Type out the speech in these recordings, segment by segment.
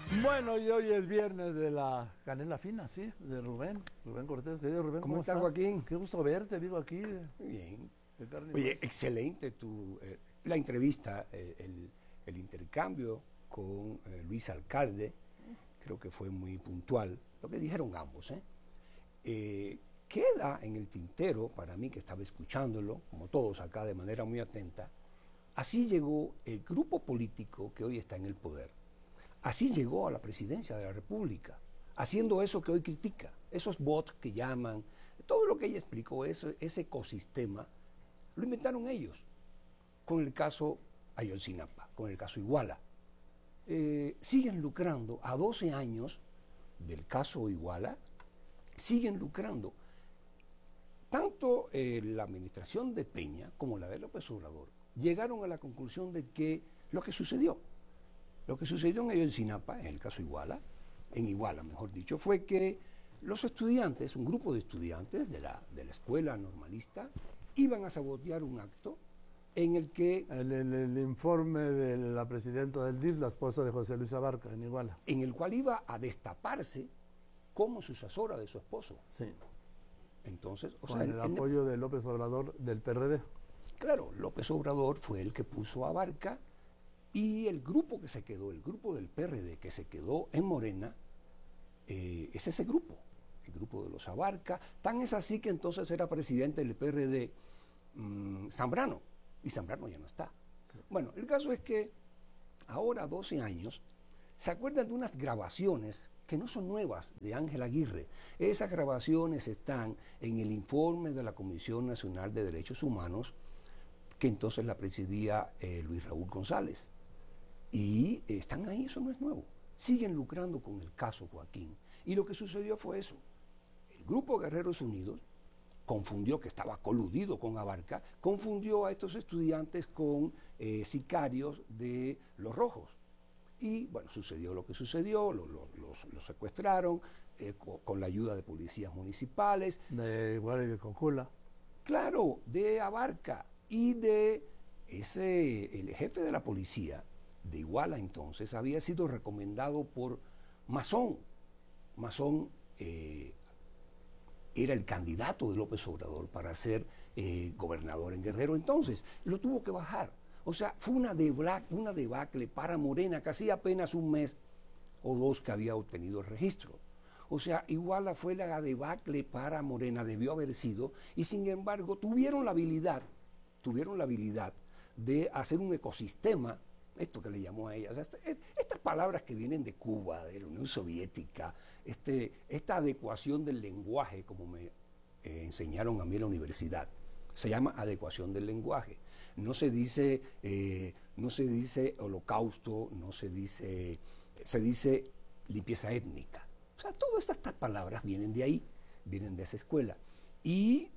Bueno, y hoy es viernes de la canela fina, sí, de Rubén Cortés. Querido Rubén, ¿Cómo estás, estás? Joaquín? Qué gusto verte, digo, aquí Bien. de carne y Oye, hueso. excelente la entrevista, el intercambio con Luis Alcalde, creo que fue muy puntual, lo que dijeron ambos. Queda en el tintero, para mí que estaba escuchándolo, como todos acá de manera muy atenta, así llegó el grupo político que hoy está en el poder. Así llegó a la presidencia de la República, haciendo eso que hoy critica, esos bots que llaman, todo lo que ella explicó, ese ecosistema, lo inventaron ellos, con el caso Ayotzinapa, con el caso Iguala. Siguen lucrando a 12 años del caso Iguala, siguen lucrando. Tanto la administración de Peña como la de López Obrador llegaron a la conclusión de que lo que sucedió en Ayotzinapa, en el caso en Iguala mejor dicho, fue que los estudiantes, un grupo de estudiantes de la escuela normalista, iban a sabotear un acto en el que... El informe de la presidenta del DIF, la esposa de José Luis Abarca, en Iguala. En el cual iba a destaparse como sucesora de su esposo. Sí. Entonces, Con el apoyo de López Obrador del PRD. Claro, López Obrador fue el que puso a Abarca. Y el grupo que se quedó, el grupo del PRD que se quedó en Morena, es ese grupo, el grupo de los Abarca. Tan es así que entonces era presidente del PRD Zambrano, y Zambrano ya no está. Sí. Bueno, el caso es que ahora, 12 años, se acuerdan de unas grabaciones que no son nuevas de Ángel Aguirre. Esas grabaciones están en el informe de la Comisión Nacional de Derechos Humanos, que entonces la presidía Luis Raúl González. Y están ahí, eso no es nuevo. Siguen lucrando con el caso Joaquín. Y lo que sucedió fue eso. El grupo Guerreros Unidos confundió, que estaba coludido con Abarca, confundió a estos estudiantes con sicarios de los Rojos. Y bueno, sucedió lo que sucedió, los secuestraron con la ayuda de policías municipales. De Guardia de Concula. Claro, de Abarca y de el jefe de la policía de Iguala entonces había sido recomendado por Mazón. Mazón era el candidato de López Obrador para ser gobernador en Guerrero, entonces lo tuvo que bajar. O sea, fue una debacle para Morena, casi apenas un mes o dos que había obtenido el registro. O sea, Iguala fue la debacle para Morena, debió haber sido, y sin embargo tuvieron la habilidad de hacer un ecosistema, esto que le llamó a ella, o sea, estas palabras que vienen de Cuba, de la Unión Soviética, esta adecuación del lenguaje, como me enseñaron a mí en la universidad, se llama adecuación del lenguaje. No se dice holocausto, se dice limpieza étnica. O sea, todas estas palabras vienen de ahí, vienen de esa escuela. Y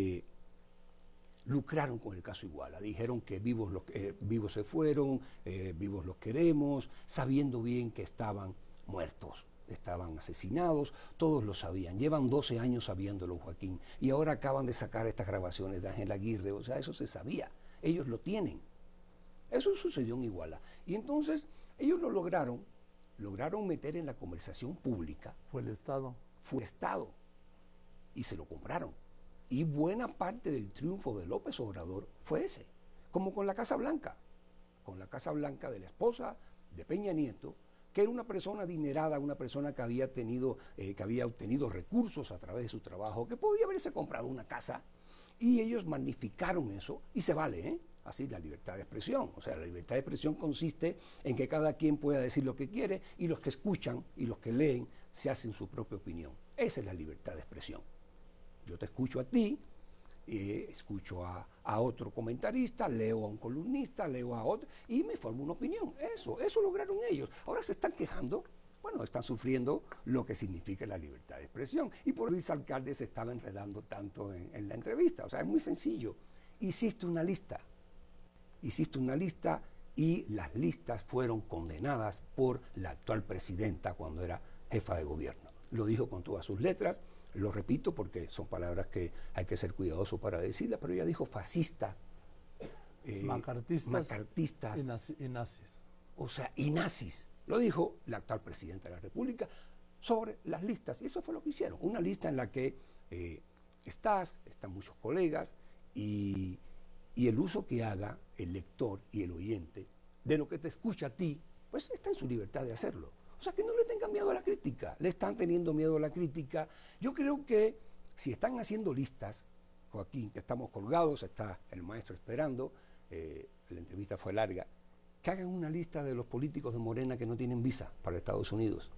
lucraron con el caso Iguala. Dijeron que vivos se fueron, vivos los queremos, sabiendo bien que estaban muertos, estaban asesinados, todos lo sabían. Llevan 12 años sabiéndolo, Joaquín, y ahora acaban de sacar estas grabaciones de Ángel Aguirre. O sea, eso se sabía, ellos lo tienen. Eso sucedió en Iguala. Y entonces ellos lo lograron meter en la conversación pública. Fue el Estado. Fue el Estado. Y se lo compraron. Y buena parte del triunfo de López Obrador fue ese. Como con la Casa Blanca de la esposa de Peña Nieto, que era una persona adinerada, una persona que había obtenido recursos a través de su trabajo, que podía haberse comprado una casa. Y ellos magnificaron eso, y se vale, así la libertad de expresión. O sea, la libertad de expresión consiste en que cada quien pueda decir lo que quiere, y los que escuchan y los que leen se hacen su propia opinión. Esa es la libertad de expresión. Yo te escucho a ti, escucho a otro comentarista, leo a un columnista, leo a otro, y me formo una opinión. Eso lograron ellos. Ahora se están quejando. Bueno, están sufriendo lo que significa la libertad de expresión. Y por Luis Alcalde se estaba enredando tanto en la entrevista. O sea, es muy sencillo. Hiciste una lista y las listas fueron condenadas por la actual presidenta cuando era jefa de gobierno. Lo dijo con todas sus letras, lo repito porque son palabras que hay que ser cuidadoso para decirlas, pero ella dijo fascista, macartistas y nazis. O sea, y nazis. Lo dijo la actual presidenta de la República sobre las listas. Y eso fue lo que hicieron. Una lista en la que están muchos colegas y el uso que haga el lector y el oyente de lo que te escucha a ti, pues está en su libertad de hacerlo. O sea, que no le tengan miedo a la crítica. Le están teniendo miedo a la crítica. Yo creo que si están haciendo listas, Joaquín, que estamos colgados, está el maestro esperando, la entrevista fue larga, que hagan una lista de los políticos de Morena que no tienen visa para Estados Unidos.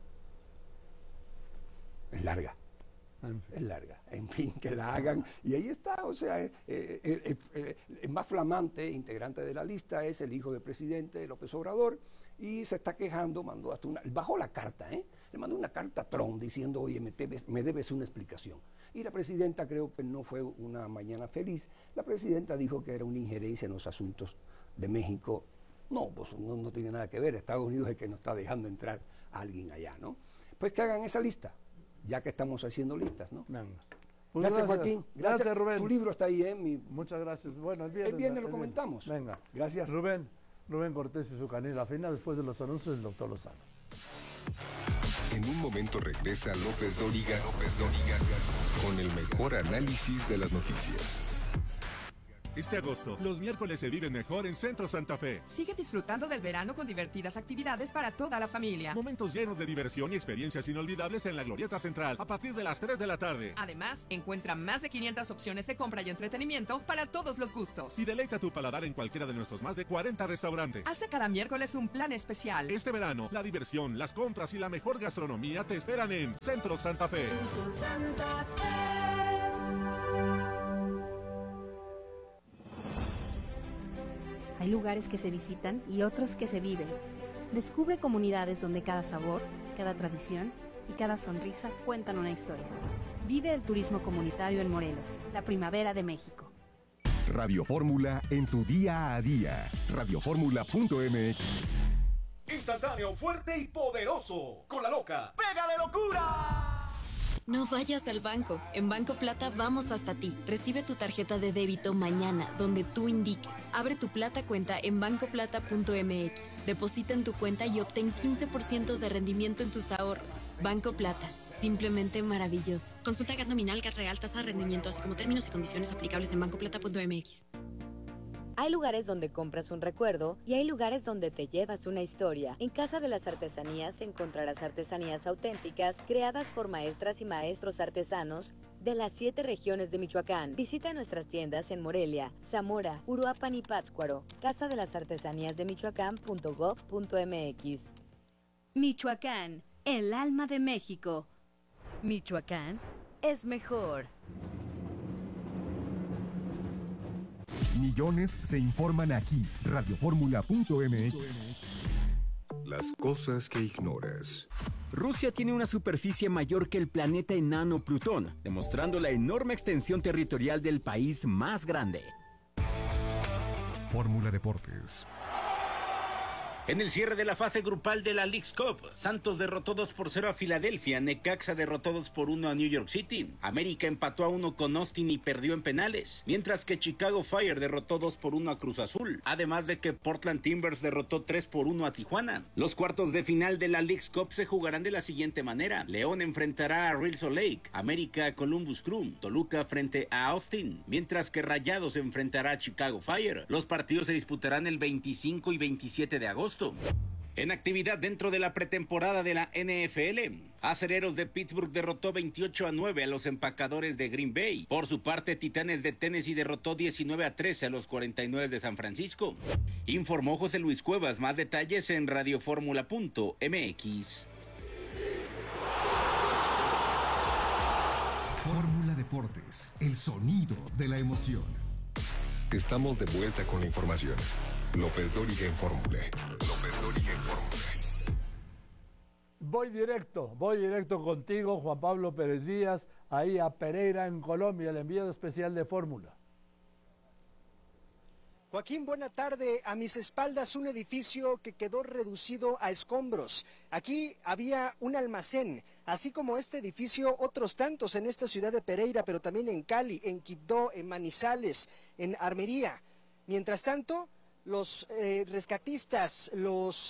Es larga. Es larga, en fin, que la hagan, y ahí está, o sea, el más flamante integrante de la lista es el hijo del presidente López Obrador, y se está quejando, mandó hasta bajó la carta, le mandó una carta a Trump diciendo, oye, me debes una explicación. Y la presidenta creo que no fue una mañana feliz, la presidenta dijo que era una injerencia en los asuntos de México. No, pues no tiene nada que ver, Estados Unidos es el que no está dejando entrar a alguien allá, ¿no? Pues que hagan esa lista, ya que estamos haciendo listas, ¿no? Venga. Pues gracias, Joaquín. Gracias, Rubén. Tu libro está ahí, Muchas gracias. Bueno, el viernes lo comentamos. Venga. Gracias. Rubén Cortés y su canela fina, después de los anuncios del doctor Lozano. En un momento regresa López Dóriga con el mejor análisis de las noticias. Este agosto, los miércoles se viven mejor en Centro Santa Fe. Sigue disfrutando del verano con divertidas actividades para toda la familia. Momentos llenos de diversión y experiencias inolvidables en la Glorieta Central a partir de las 3 de la tarde. Además, encuentra más de 500 opciones de compra y entretenimiento para todos los gustos. Y deleita tu paladar en cualquiera de nuestros más de 40 restaurantes. Hasta cada miércoles un plan especial. Este verano, la diversión, las compras y la mejor gastronomía te esperan en Centro Santa Fe. Centro Santa Fe. Hay lugares que se visitan y otros que se viven. Descubre comunidades donde cada sabor, cada tradición y cada sonrisa cuentan una historia. Vive el turismo comunitario en Morelos, la primavera de México. Radio Fórmula en tu día a día. Radioformula.mx. Instantáneo, fuerte y poderoso. Con la loca. ¡Pega de locura! No vayas al banco. En Banco Plata vamos hasta ti. Recibe tu tarjeta de débito mañana, donde tú indiques. Abre tu Plata cuenta en bancoplata.mx. Deposita en tu cuenta y obtén 15% de rendimiento en tus ahorros. Banco Plata. Simplemente maravilloso. Consulta GAT nominal, GAT real, tasa de rendimiento, así como términos y condiciones aplicables en bancoplata.mx. Hay lugares donde compras un recuerdo y hay lugares donde te llevas una historia. En Casa de las Artesanías encontrarás artesanías auténticas creadas por maestras y maestros artesanos de las 7 regiones de Michoacán. Visita nuestras tiendas en Morelia, Zamora, Uruapan y Pátzcuaro. Casa de las Artesanías de Michoacán.gov.mx. Michoacán, el alma de México. Michoacán es mejor. Millones se informan aquí. Radioformula.mx. Las cosas que ignoras. Rusia tiene una superficie mayor que el planeta enano Plutón, demostrando la enorme extensión territorial del país más grande. Fórmula Deportes. En el cierre de la fase grupal de la Leagues Cup, Santos derrotó 2-0 a Filadelfia, Necaxa derrotó 2-1 a New York City, América empató a 1 con Austin y perdió en penales, mientras que Chicago Fire derrotó 2-1 a Cruz Azul, además de que Portland Timbers derrotó 3-1 a Tijuana. Los cuartos de final de la Leagues Cup se jugarán de la siguiente manera: León enfrentará a Real Salt Lake, América a Columbus Crew, Toluca frente a Austin, mientras que Rayados enfrentará a Chicago Fire. Los partidos se disputarán el 25 y 27 de agosto. En actividad dentro de la pretemporada de la NFL, Acereros de Pittsburgh derrotó 28-9 a los Empacadores de Green Bay. Por su parte, Titanes de Tennessee derrotó 19-13 a los 49 de San Francisco. Informó José Luis Cuevas. Más detalles en radioformula.mx. Fórmula Deportes, el sonido de la emoción. Estamos de vuelta con la información. López Dóriga en Fórmula. López Dóriga en Fórmula. Voy directo contigo, Juan Pablo Pérez Díaz, ahí a Pereira, en Colombia, el enviado especial de Fórmula. Joaquín, buena tarde. A mis espaldas un edificio que quedó reducido a escombros. Aquí había un almacén, así como este edificio, otros tantos en esta ciudad de Pereira, pero también en Cali, en Quibdó, en Manizales, en Armería. Mientras tanto, los rescatistas, los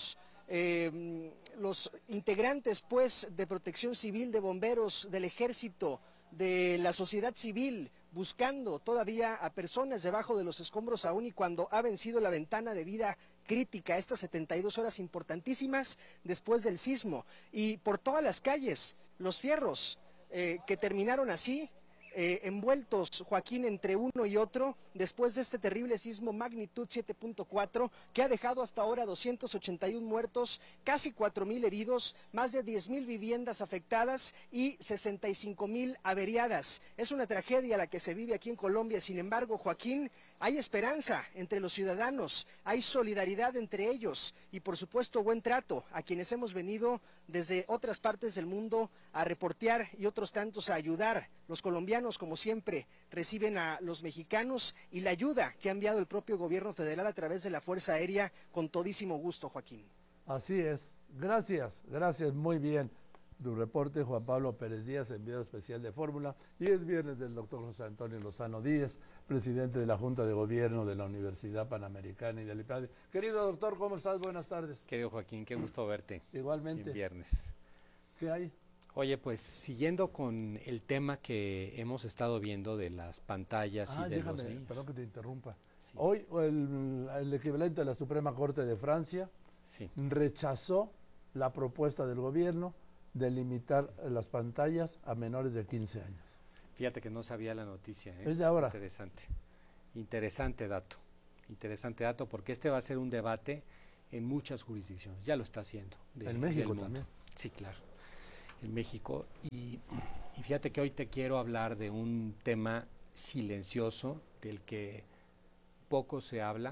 los integrantes pues de Protección Civil, de bomberos, del ejército, de la sociedad civil, buscando todavía a personas debajo de los escombros aún y cuando ha vencido la ventana de vida crítica, estas 72 horas importantísimas después del sismo. Y por todas las calles, los fierros que terminaron así, envueltos, Joaquín, entre uno y otro, después de este terrible sismo magnitud 7.4, que ha dejado hasta ahora 281 muertos, casi 4,000 heridos, más de 10,000 viviendas afectadas y 65,000 averiadas. Es una tragedia la que se vive aquí en Colombia. Sin embargo, Joaquín, hay esperanza entre los ciudadanos, hay solidaridad entre ellos y, por supuesto, buen trato a quienes hemos venido desde otras partes del mundo a reportear y otros tantos a ayudar. Los colombianos, como siempre, reciben a los mexicanos y la ayuda que ha enviado el propio gobierno federal a través de la Fuerza Aérea con todísimo gusto, Joaquín. Así es. Gracias, muy bien. Tu reporte, Juan Pablo Pérez Díaz, enviado especial de Fórmula. Y es viernes del doctor José Antonio Lozano Díez, presidente de la Junta de Gobierno de la Universidad Panamericana y del IPADE. Querido doctor, ¿cómo estás? Buenas tardes. Querido Joaquín, qué gusto verte. Igualmente. En viernes. ¿Qué hay? Oye, pues siguiendo con el tema que hemos estado viendo de las pantallas y de los niños. Perdón que te interrumpa. Sí. Hoy el equivalente de la Suprema Corte de Francia rechazó la propuesta del gobierno de limitar las pantallas a menores de 15 años. Fíjate que no sabía la noticia. Es de ahora. Interesante dato, porque este va a ser un debate en muchas jurisdicciones. Ya lo está haciendo. En México también. Sí, claro. En México. Y fíjate que hoy te quiero hablar de un tema silencioso, del que poco se habla,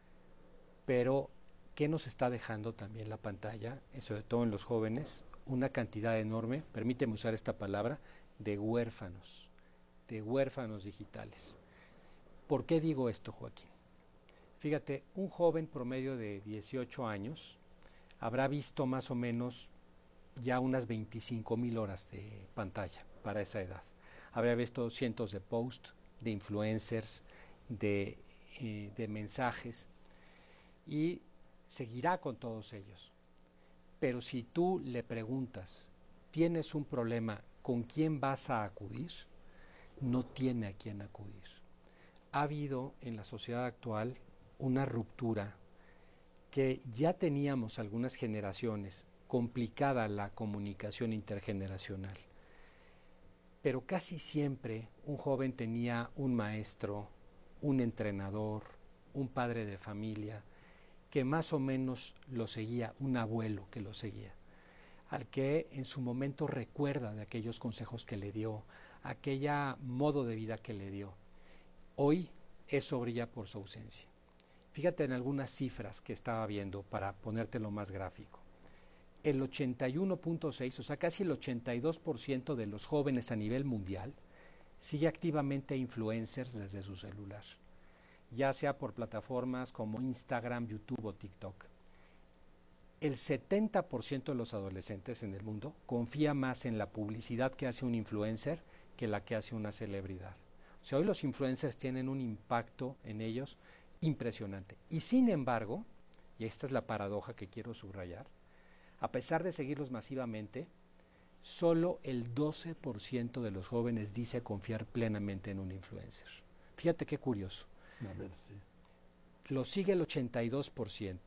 pero que nos está dejando también la pantalla, sobre todo en los jóvenes, una cantidad enorme, permíteme usar esta palabra, de huérfanos digitales. ¿Por qué digo esto, Joaquín? Fíjate, un joven promedio de 18 años habrá visto más o menos ya unas 25,000 horas de pantalla para esa edad. Habrá visto cientos de posts, de influencers, de mensajes, y seguirá con todos ellos. Pero si tú le preguntas, ¿tienes un problema? ¿Con quién vas a acudir? No tiene a quién acudir. Ha habido en la sociedad actual una ruptura que ya teníamos algunas generaciones, complicada la comunicación intergeneracional. Pero casi siempre un joven tenía un maestro, un entrenador, un padre de familia, que más o menos lo seguía, un abuelo que lo seguía, al que en su momento recuerda de aquellos consejos que le dio, aquella modo de vida que le dio. Hoy eso brilla por su ausencia. Fíjate en algunas cifras que estaba viendo para ponértelo más gráfico. El 81.6, o sea, casi el 82% de los jóvenes a nivel mundial sigue activamente influencers desde su celular, ya sea por plataformas como Instagram, YouTube o TikTok. El 70% de los adolescentes en el mundo confía más en la publicidad que hace un influencer que la que hace una celebridad. O sea, hoy los influencers tienen un impacto en ellos impresionante. Y sin embargo, y esta es la paradoja que quiero subrayar, a pesar de seguirlos masivamente, solo el 12% de los jóvenes dice confiar plenamente en un influencer. Fíjate qué curioso. A ver, sí. Lo sigue el 82%,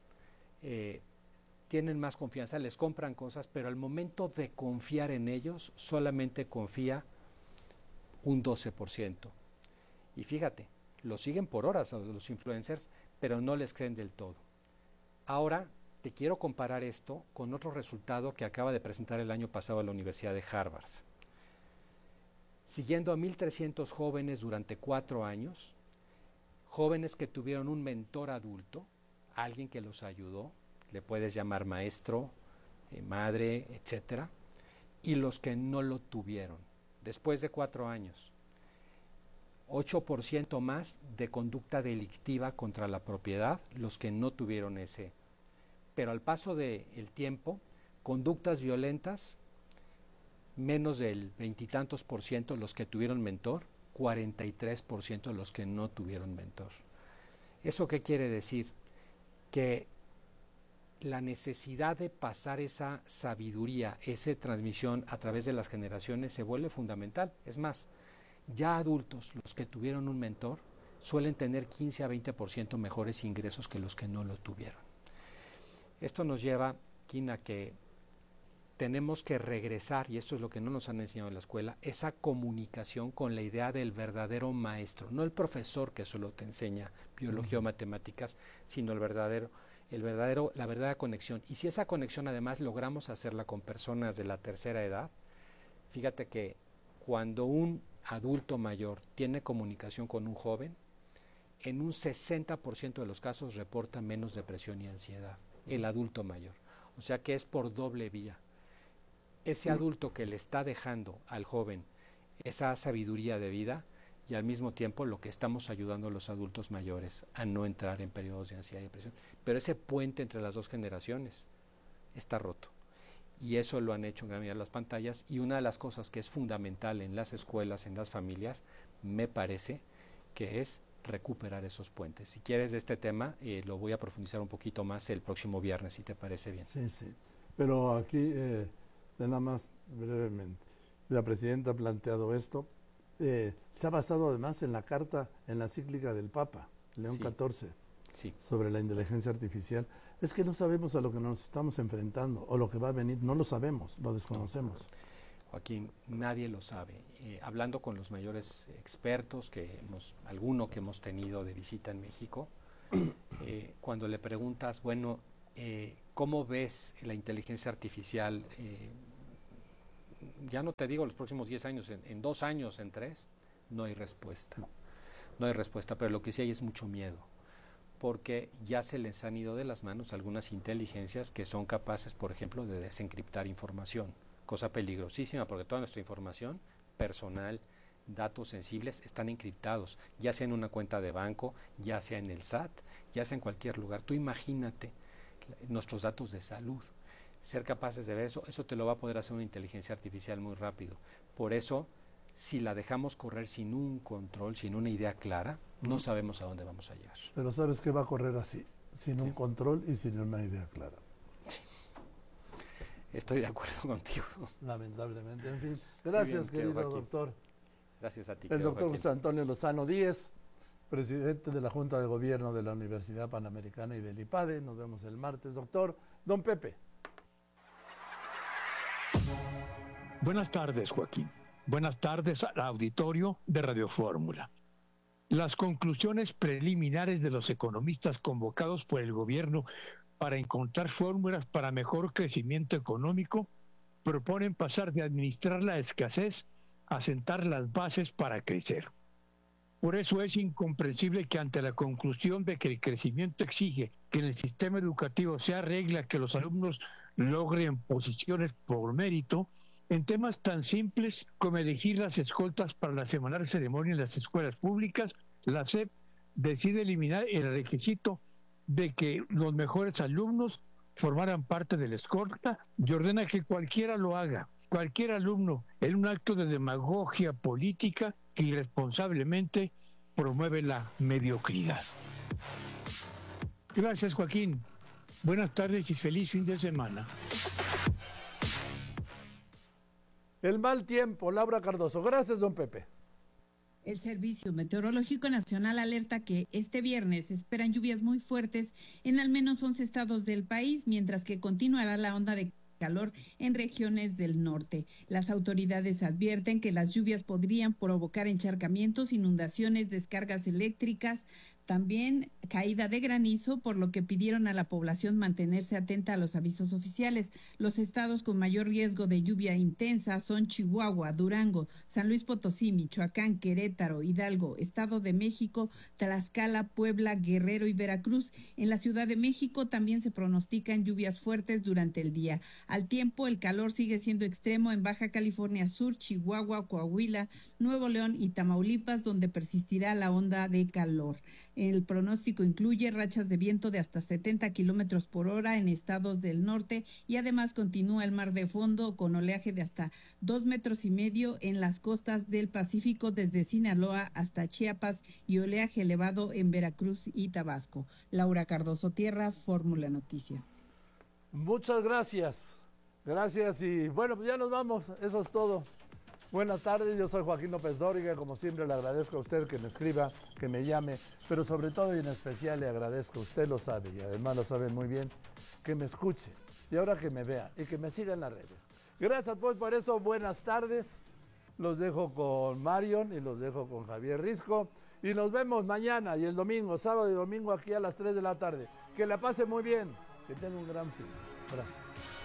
tienen más confianza, les compran cosas, pero al momento de confiar en ellos, solamente confía un 12%. Y fíjate, lo siguen por horas a los influencers, pero no les creen del todo. Ahora, te quiero comparar esto con otro resultado que acaba de presentar el año pasado la Universidad de Harvard. Siguiendo a 1,300 jóvenes durante 4 años, jóvenes que tuvieron un mentor adulto, alguien que los ayudó, le puedes llamar maestro, madre, etcétera, y los que no lo tuvieron. Después de 4 años, 8% más de conducta delictiva contra la propiedad, los que no tuvieron ese. Pero al paso del tiempo, conductas violentas, menos del 20 y tantos % los que tuvieron mentor, 43% los que no tuvieron mentor. ¿Eso qué quiere decir? Que la necesidad de pasar esa sabiduría, esa transmisión a través de las generaciones se vuelve fundamental. Es más, ya adultos, los que tuvieron un mentor, suelen tener 15 a 20% mejores ingresos que los que no lo tuvieron. Esto nos lleva, Kim, a que tenemos que regresar, y esto es lo que no nos han enseñado en la escuela, esa comunicación con la idea del verdadero maestro, no el profesor que solo te enseña biología o matemáticas, sino la verdadera conexión. Y si esa conexión además logramos hacerla con personas de la tercera edad, fíjate que cuando un adulto mayor tiene comunicación con un joven, en un 60% de los casos reporta menos depresión y ansiedad, el adulto mayor. O sea que es por doble vía. Ese adulto que le está dejando al joven esa sabiduría de vida, y al mismo tiempo lo que estamos ayudando a los adultos mayores a no entrar en periodos de ansiedad y depresión. Pero ese puente entre las dos generaciones está roto. Y eso lo han hecho en gran medida las pantallas, y una de las cosas que es fundamental en las escuelas, en las familias, me parece que es recuperar esos puentes. Si quieres de este tema, lo voy a profundizar un poquito más el próximo viernes, si te parece bien. Sí, sí. Pero aquí, nada más brevemente, la presidenta ha planteado esto. Se ha basado además en la carta, en la encíclica del Papa, León XIV, sobre la inteligencia artificial. Es que no sabemos a lo que nos estamos enfrentando, o lo que va a venir, no lo sabemos, lo desconocemos. Joaquín, nadie lo sabe. Hablando con los mayores expertos, alguno que hemos tenido de visita en México, cuando le preguntas, bueno, ¿cómo ves la inteligencia artificial? Ya no te digo los próximos 10 años, en 2 años, en 3, no hay respuesta. No hay respuesta, pero lo que sí hay es mucho miedo, porque ya se les han ido de las manos algunas inteligencias que son capaces, por ejemplo, de desencriptar información, cosa peligrosísima, porque toda nuestra información personal, datos sensibles, están encriptados, ya sea en una cuenta de banco, ya sea en el SAT, ya sea en cualquier lugar. Tú imagínate nuestros datos de salud. Ser capaces de ver eso te lo va a poder hacer una inteligencia artificial muy rápido. Por eso, si la dejamos correr sin un control, sin una idea clara, no sabemos a dónde vamos a llegar. Pero sabes que va a correr así, sin un control y sin una idea clara. Sí. Estoy de acuerdo contigo. Lamentablemente, en fin. Gracias, querido doctor. Gracias a ti. El doctor José Antonio Lozano Díez, presidente de la Junta de Gobierno de la Universidad Panamericana y del IPADE. Nos vemos el martes, doctor. Don Pepe. Buenas tardes, Joaquín. Buenas tardes al auditorio de Radio Fórmula. Las conclusiones preliminares de los economistas convocados por el gobierno para encontrar fórmulas para mejor crecimiento económico proponen pasar de administrar la escasez a sentar las bases para crecer. Por eso es incomprensible que ante la conclusión de que el crecimiento exige que en el sistema educativo sea regla que los alumnos logren posiciones por mérito, en temas tan simples como elegir las escoltas para la semanal ceremonia en las escuelas públicas, la SEP decide eliminar el requisito de que los mejores alumnos formaran parte de la escolta y ordena que cualquiera lo haga, cualquier alumno, en un acto de demagogia política que irresponsablemente promueve la mediocridad. Gracias, Joaquín. Buenas tardes y feliz fin de semana. El mal tiempo, Laura Cardoso. Gracias, don Pepe. El Servicio Meteorológico Nacional alerta que este viernes se esperan lluvias muy fuertes en al menos 11 estados del país, mientras que continuará la onda de calor en regiones del norte. Las autoridades advierten que las lluvias podrían provocar encharcamientos, inundaciones, descargas eléctricas, también caída de granizo, por lo que pidieron a la población mantenerse atenta a los avisos oficiales. Los estados con mayor riesgo de lluvia intensa son Chihuahua, Durango, San Luis Potosí, Michoacán, Querétaro, Hidalgo, Estado de México, Tlaxcala, Puebla, Guerrero y Veracruz. En la Ciudad de México también se pronostican lluvias fuertes durante el día. Al tiempo, el calor sigue siendo extremo en Baja California Sur, Chihuahua, Coahuila, Nuevo León y Tamaulipas, donde persistirá la onda de calor. El pronóstico incluye rachas de viento de hasta 70 kilómetros por hora en estados del norte y además continúa el mar de fondo con oleaje de hasta 2,5 metros en las costas del Pacífico desde Sinaloa hasta Chiapas y oleaje elevado en Veracruz y Tabasco. Laura Cardoso Tierra, Fórmula Noticias. Muchas gracias. Gracias y bueno, pues ya nos vamos. Eso es todo. Buenas tardes, yo soy Joaquín López Dóriga. Como siempre le agradezco a usted que me escriba, que me llame, pero sobre todo y en especial le agradezco, usted lo sabe y además lo sabe muy bien, que me escuche y ahora que me vea y que me siga en las redes. Gracias pues por eso, buenas tardes. Los dejo con Marion y los dejo con Javier Risco y nos vemos mañana y el domingo, sábado y domingo aquí a las 3 de la tarde. Que la pase muy bien, que tenga un gran fin. Gracias.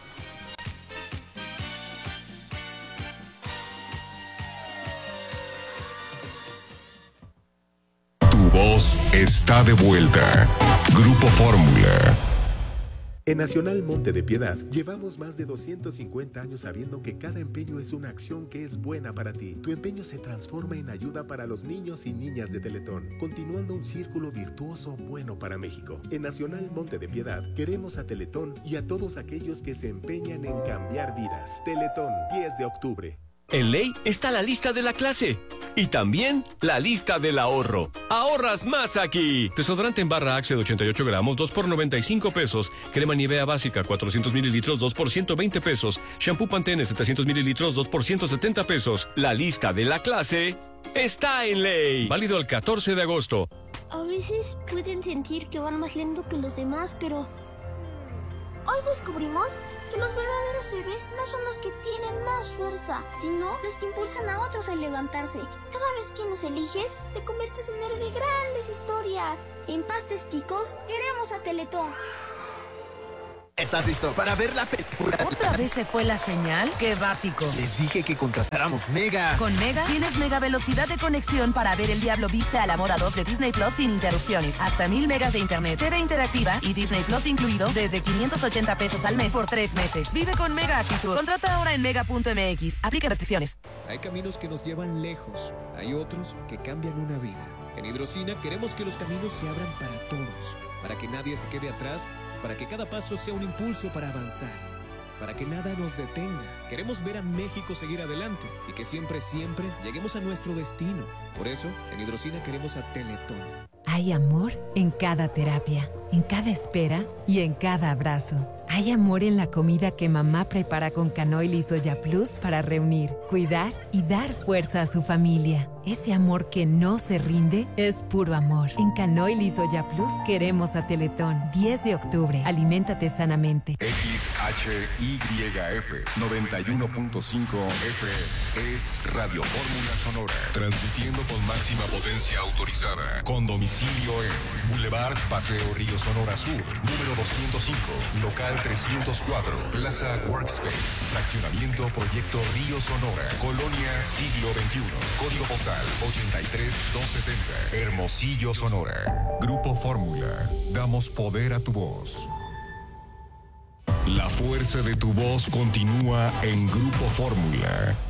Tu voz está de vuelta. Grupo Fórmula. En Nacional Monte de Piedad llevamos más de 250 años sabiendo que cada empeño es una acción que es buena para ti. Tu empeño se transforma en ayuda para los niños y niñas de Teletón, continuando un círculo virtuoso bueno para México. En Nacional Monte de Piedad queremos a Teletón y a todos aquellos que se empeñan en cambiar vidas. Teletón, 10 de octubre. En Ley está la lista de la clase y también la lista del ahorro. ¡Ahorras más aquí! Desodorante en barra Axe de 88 gramos, 2 por 95 pesos. Crema Nivea básica, 400 mililitros, 2 por 120 pesos. Shampoo Pantene, 700 mililitros, 2 por 170 pesos. La lista de la clase está en Ley. Válido el 14 de agosto. A veces pueden sentir que van más lento que los demás, pero hoy descubrimos que los verdaderos héroes no son los que tienen más fuerza, sino los que impulsan a otros a levantarse. Cada vez que nos eliges, te conviertes en héroe de grandes historias. En Pastes Quicos, queremos a Teletón. ¿Estás listo para ver la película? ¿Otra vez se fue la señal? ¡Qué básico! Les dije que contratáramos Mega. Con Mega tienes mega velocidad de conexión para ver El Diablo Viste a la Moda 2 de Disney Plus sin interrupciones. Hasta 1000 megas de internet, TV interactiva y Disney Plus incluido desde 580 pesos al mes por 3 meses. Vive con Mega actitud. Contrata ahora en mega.mx. Aplica restricciones. Hay caminos que nos llevan lejos. Hay otros que cambian una vida. En Hidrocina queremos que los caminos se abran para todos. Para que nadie se quede atrás. Para que cada paso sea un impulso para avanzar, para que nada nos detenga. Queremos ver a México seguir adelante y que siempre, siempre lleguemos a nuestro destino. Por eso, en Hidrocina queremos a Teletón. Hay amor en cada terapia, en cada espera y en cada abrazo. Hay amor en la comida que mamá prepara con Canoil y Soya Plus para reunir, cuidar y dar fuerza a su familia. Ese amor que no se rinde es puro amor. En Canoil y Soya Plus queremos a Teletón. 10 de octubre. Aliméntate sanamente. XHYF 91.5 FM es Radio Fórmula Sonora. Transmitiendo con máxima potencia autorizada. Con domicilio en Boulevard Paseo Río Sonora Sur, número 205, local 304, Plaza Workspace, Fraccionamiento Proyecto Río Sonora, Colonia Siglo XXI, Código Postal 83270, Hermosillo, Sonora. Grupo Fórmula, damos poder a tu voz. La fuerza de tu voz continúa en Grupo Fórmula.